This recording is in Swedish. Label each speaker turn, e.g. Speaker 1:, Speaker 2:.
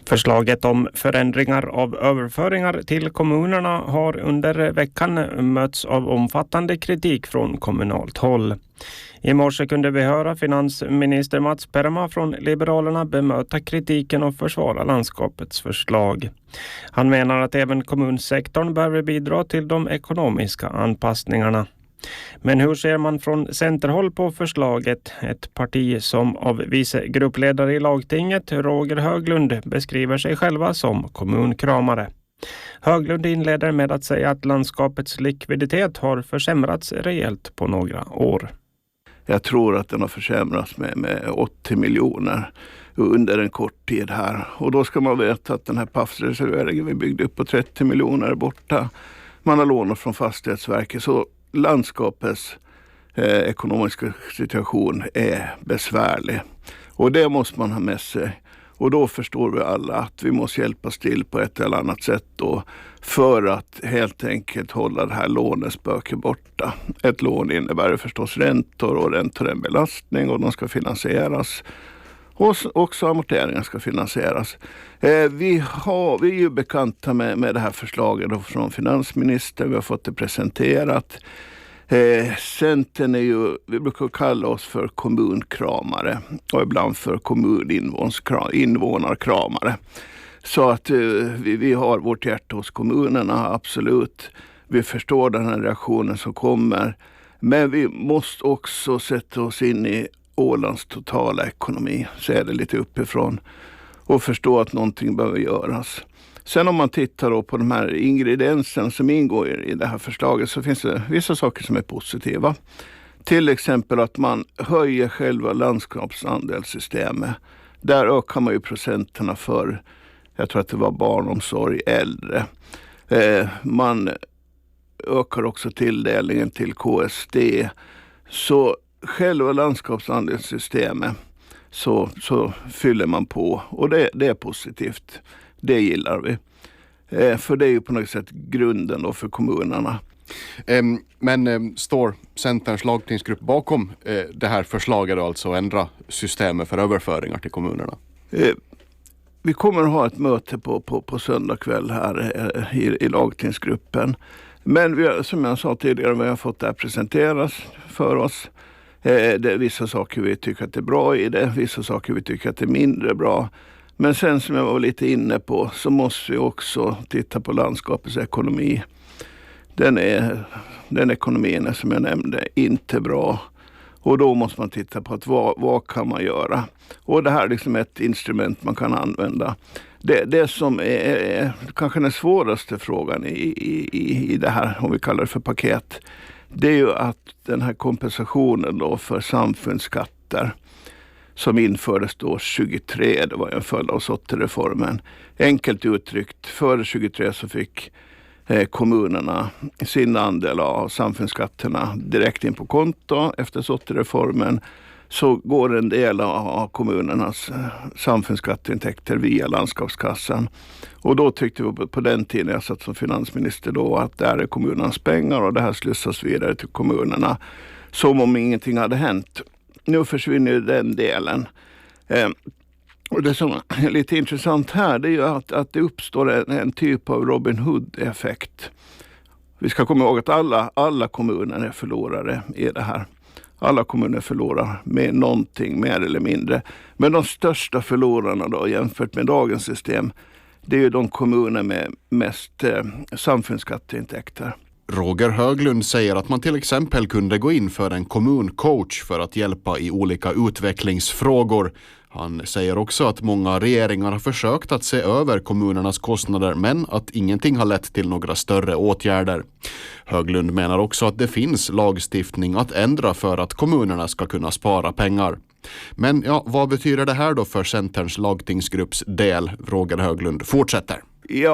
Speaker 1: Förslaget om förändringar av överföringar till kommunerna har under veckan mötts av omfattande kritik från kommunalt håll. I morse kunde vi höra finansminister Mats Perma från Liberalerna bemöta kritiken och försvara landskapets förslag. Han menar att även kommunsektorn behöver bidra till de ekonomiska anpassningarna. Men hur ser man från centerhåll på förslaget? Ett parti som av vice gruppledare i lagtinget, Roger Höglund, beskriver sig själva som kommunkramare. Höglund inleder med att säga att landskapets likviditet har försämrats rejält på några år.
Speaker 2: Jag tror att den har försämrats med 80 miljoner under en kort tid här. Och då ska man veta att den här PAF-reserveringen vi byggde upp på 30 miljoner är borta. Man har lånat från Fastighetsverket, så landskapets ekonomiska situation är besvärlig. Och det måste man ha med sig. Och då förstår vi alla att vi måste hjälpas till på ett eller annat sätt då, för att helt enkelt hålla det här lånespöket borta. Ett lån innebär förstås räntor, och räntor är en belastning och de ska finansieras. Och också amorteringar ska finansieras. Vi är ju bekanta med det här förslaget då från finansministern. Vi har fått det presenterat. Centern är ju, vi brukar kalla oss för kommunkramare och ibland för kommuninvånarkramare. Så att vi har vårt hjärta hos kommunerna, absolut. Vi förstår den här reaktionen som kommer. Men vi måste också sätta oss in i Ålands totala ekonomi, se det lite uppifrån och förstå att någonting behöver göras. Sen om man tittar då på de här ingredienserna som ingår i det här förslaget, så finns det vissa saker som är positiva. Till exempel att man höjer själva landskapsandelssystemet. Där ökar man ju procenterna för, jag tror att det var barnomsorg, äldre. Man ökar också tilldelningen till KSD. Så själva landskapsandelssystemet så fyller man på, och det är positivt. Det gillar vi. För det är ju på något sätt grunden då för kommunerna.
Speaker 3: Men står Centerns lagtingsgrupp bakom det här förslaget, alltså ändra systemet för överföringar till kommunerna?
Speaker 2: Vi kommer att ha ett möte på söndag kväll här i lagtingsgruppen. Men vi har, som jag sa tidigare, vi har fått det här presenteras för oss. Det är vissa saker vi tycker att det är bra i det, vissa saker vi tycker att det är mindre bra. Men sen som jag var lite inne på, så måste vi också titta på landskapets ekonomi. Den ekonomin är, som jag nämnde, inte bra. Och då måste man titta på att vad kan man göra. Och det här är liksom ett instrument man kan använda. Det som är kanske den svåraste frågan i det här, om vi kallar det för paket, det är ju att den här kompensationen då för samfundsskatter som infördes då 23, det var en följd av SOT-reformen. Enkelt uttryckt, före 23 så fick kommunerna sin andel av samfundsskatterna direkt in på konto. Efter SOT-reformen så går en del av kommunernas samfundsskatteintäkter via landskapskassan. Och då tyckte vi på den tiden jag satt som finansminister då att det här är kommunernas pengar och det här slussas vidare till kommunerna som om ingenting hade hänt. Nu försvinner ju den delen. Och det som är lite intressant här, det är ju att det uppstår en typ av Robin Hood-effekt. Vi ska komma ihåg att alla kommuner är förlorare i det här. Alla kommuner förlorar med någonting mer eller mindre. Men de största förlorarna då jämfört med dagens system, det är ju de kommuner med mest samfundsskatteintäkter.
Speaker 3: Roger Höglund säger att man till exempel kunde gå in för en kommuncoach för att hjälpa i olika utvecklingsfrågor. Han säger också att många regeringar har försökt att se över kommunernas kostnader, men att ingenting har lett till några större åtgärder. Höglund menar också att det finns lagstiftning att ändra för att kommunerna ska kunna spara pengar. Men ja, vad betyder det här då för Centerns lagtingsgrupps del? Roger Höglund fortsätter.
Speaker 2: Ja,